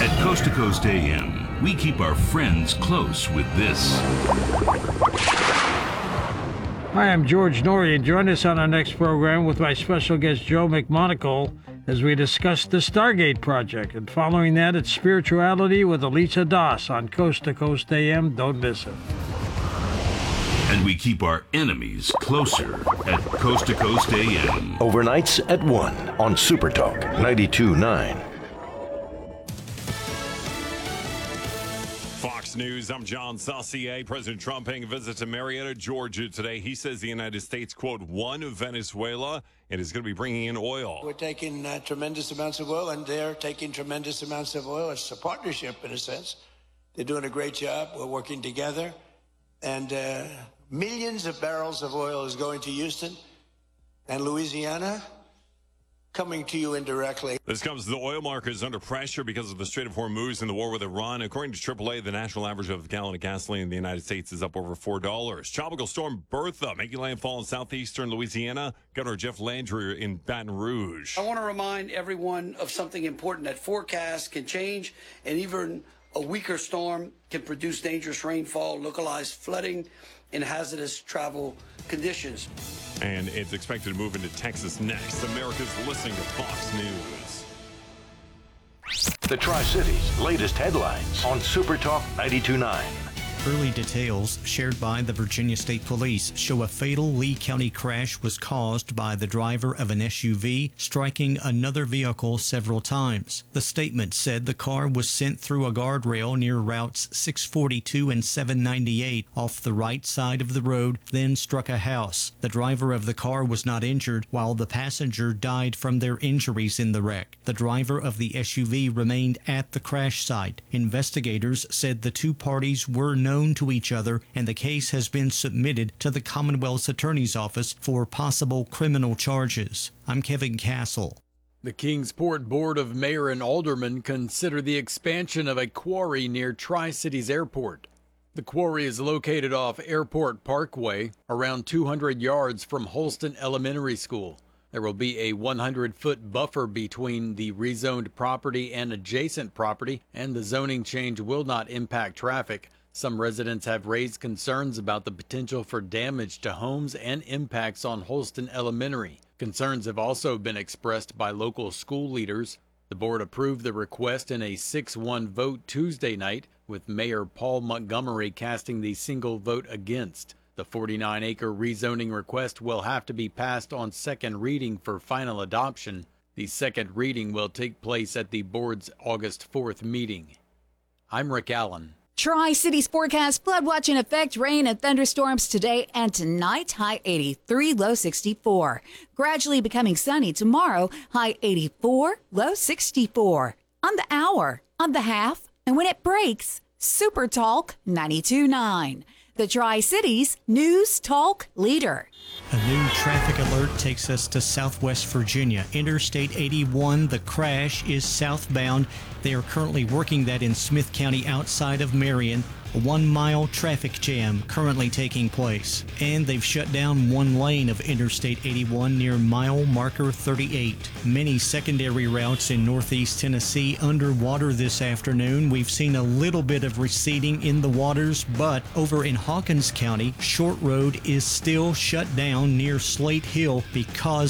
At Coast to Coast AM, we keep our friends close with this. Hi, I'm George Norrie, and join us on our next program with my special guest Joe McMonagle as we discuss the Stargate Project. And following that, it's Spirituality with Elisa Doss on Coast to Coast AM. Don't miss it. And we keep our enemies closer at Coast to Coast AM. Overnights at 1 on Super Talk 92.9. Fox News, I'm John Saucier. President Trump paying a visit to Marietta, Georgia today. He says the United States, quote, won Venezuela and is going to be bringing in oil. We're taking tremendous amounts of oil, and they're taking tremendous amounts of oil. It's a partnership, in a sense. They're doing a great job. We're working together. And millions of barrels of oil is going to Houston and Louisiana, coming to you indirectly. This comes as the oil market is under pressure because of the Strait of Hormuz and the war with Iran. According to AAA, the national average of a gallon of gasoline in the United States is up over $4. Tropical storm Bertha making landfall in southeastern Louisiana. Governor Jeff Landry in Baton Rouge. I want to remind everyone of something important, that forecasts can change, and even a weaker storm can produce dangerous rainfall, localized flooding, and hazardous travel conditions. And it's expected to move into Texas next. America's listening to Fox News. The Tri-Cities' latest headlines on Super Talk 92.9. Early details shared by the Virginia State Police show a fatal Lee County crash was caused by the driver of an SUV striking another vehicle several times. The statement said the car was sent through a guardrail near routes 642 and 798 off the right side of the road, then struck a house. The driver of the car was not injured, while the passenger died from their injuries in the wreck. The driver of the SUV remained at the crash site. Investigators said the two parties were known to each other, and the case has been submitted to the Commonwealth's Attorney's Office for possible criminal charges. I'm Kevin Castle. The Kingsport Board of Mayor and Aldermen consider the expansion of a quarry near Tri-Cities Airport. The quarry is located off Airport Parkway, around 200 yards from Holston Elementary School. There will be a 100-foot buffer between the rezoned property and adjacent property, and the zoning change will not impact traffic. Some residents have raised concerns about the potential for damage to homes and impacts on Holston Elementary. Concerns have also been expressed by local school leaders. The board approved the request in a 6-1 vote Tuesday night, with Mayor Paul Montgomery casting the single vote against. The 49-acre rezoning request will have to be passed on second reading for final adoption. The second reading will take place at the board's August 4th meeting. I'm Rick Allen. Tri-Cities forecast: flood watch in effect, rain and thunderstorms today and tonight, high 83, low 64. Gradually becoming sunny tomorrow, high 84, low 64. On the hour, on the half, and when it breaks, Super Talk 92.9. The Tri-Cities News Talk Leader. A new traffic alert takes us to Southwest Virginia. Interstate 81, the crash is southbound. They are currently working that in Smith County outside of Marion. A 1-mile traffic jam currently taking place. And they've shut down one lane of Interstate 81 near mile marker 38. Many secondary routes in northeast Tennessee underwater this afternoon. We've seen a little bit of receding in the waters, but over in Hawkins County, Short Road is still shut down near Slate Hill because